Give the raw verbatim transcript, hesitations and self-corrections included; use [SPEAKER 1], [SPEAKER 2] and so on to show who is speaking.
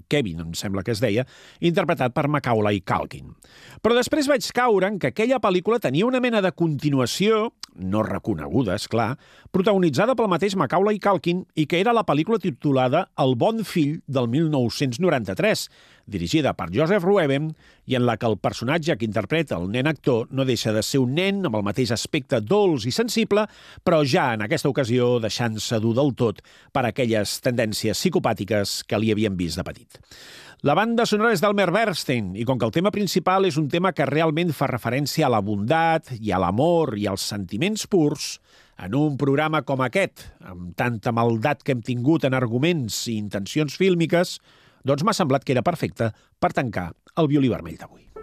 [SPEAKER 1] Kevin, em sembla que es deia, interpretat per Macaulay Culkin. Però després vaig caure en que aquella pel·lícula tenia una mena de continuació, no reconeguda, és clar, protagonitzada pel mateix Macaulay Culkin i que era la pel·lícula titulada El bon fill del mil nou-cents noranta-tres, dirigida per Joseph Rueben i en la que el personatge que interpreta el nen actor no deixa de ser un nen amb el mateix aspecte dolç i sensible, però ja en aquesta ocasió deixant-se dur del tot per aquelles tendències psicopàtiques que li havien vist de petit. La banda sonora és d'Elmer Bernstein i com que el tema principal és un tema que realment fa referència a la bondat i a l'amor i als sentiments purs, en un programa com aquest, amb tanta maldat que hem tingut en arguments i intencions fílmiques, doncs m'ha semblat que era perfecte per tancar el Violí Vermell d'avui.